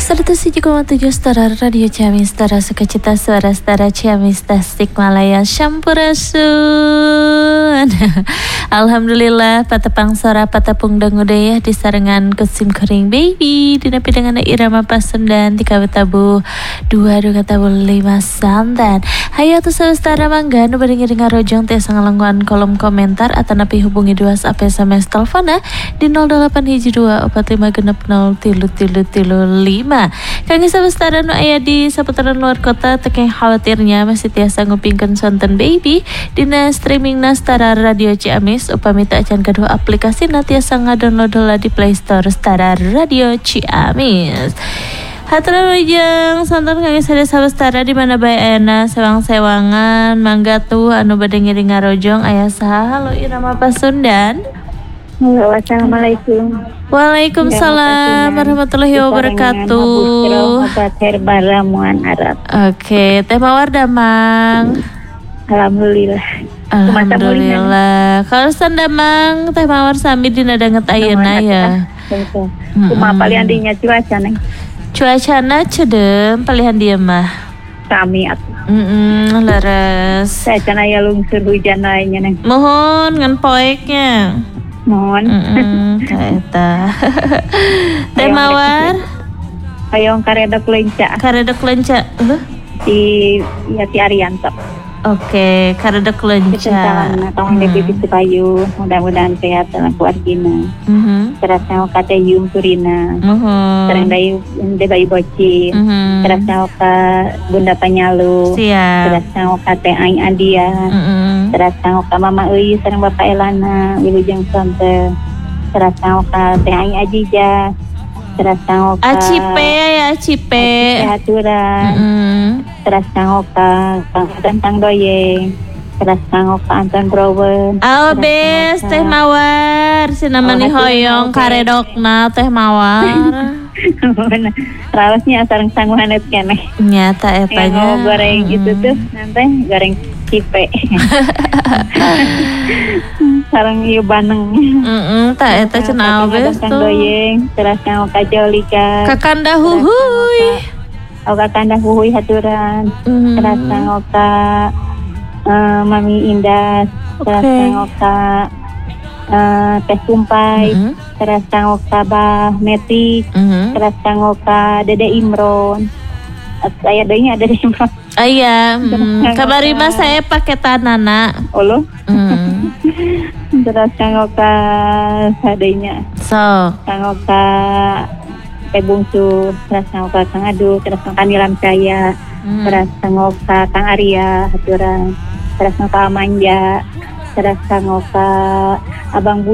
107,7 Setara Radio Ciamis, Setara Sukacita, Suara Setara Ciamis, Tasik Malaya, Sampurasun. Alhamdulillah, patepang sora patepung dangudaya di sarengan kusim kering baby dina pidangan irama pasundan tika betabu 2 tabu 5 santan. Hayo atuh Setara mangga nu bari ngiringa rojong teh sangalengguan kolom komentar atanapi hubungi 2 sampai SMS telpona di 0812 4566 Kangge Setara nu aya di seputaran luar kota tekeng khawatirnya masih tiasa ngupingkeun sonten baby dina streaming Setara Radio Ciamis upami teu acan kedua aplikasi tiasa ngadownload heula di Play Store Setara Radio Ciamis. Hatur lujeng sonton kangge sahabat Setara di mana bae ana sewang-sewangan mangga tuh anu bade ngiring ngarojong aya saha halo irama pasundan. Assalamualaikum. Waalaikumsalam warahmatullahi wabarakatuh. Obat herbal ramuan Arab. Oke, Teh Mawar Damang. Alhamdulillah. Alhamdulillah. Kalau Damang Teh Mawar sami dina danget ayeuna ya. Kumaha palihan dinya cuaca neng? Cuacana cedem palihan dia mah. Sami atuh. Leres. Saya can aya lungsur hujan lainnya neng. Mohon ngan poeknya. Mohon. Kaeta. Teh Mawar. Hayong karedek lenca. Karedek lenca. Di Arianto. Oke, karedek lenca. Tong dipipis payu. Mudah-mudahan sehat dalam keluargina. Terasa kata Yung Surina. Terang dari bayi bocil. Terasa ka Bunda Panyalu. Terasa kata Aing Adia. Terasa ka Mama Uy sareng Bapak Elana wilujeng sonten. Terasa ka Teh Aing Ajija. Terasa ka Acipe aturan. Terasa ka Kang Doyeng. Terasa ka Anton Browen. Albes Teh Mawar sinamani hoyong karedokna Teh Mawar. Rawasnya sareng sangguhanet keneh. Nyata etanya. Goreng gitu tuh nanti goreng cipe. Sareng ieu baneng. Ta eta cenah albes tuh. Doyeng terasa ka Jolika. Kakanda huhuy. Kakanda huhuy haturan. Terasa ka Mami Indah. Terasa ka Teh Sumpai. Terasa ka Bah Meti. Terasa ka Dede Imron. Saya doinya ada di Imron. Aya, kabari mah saya pakai tanana. Olo. Terasa ka sadenya. So. Ka Teh Bungsu. Terasa ka Kang Adu. Terasa ka Nilam Caya. Terasa ka Kang Arya haturan. Terasa ka Manja. Terasa ka Abang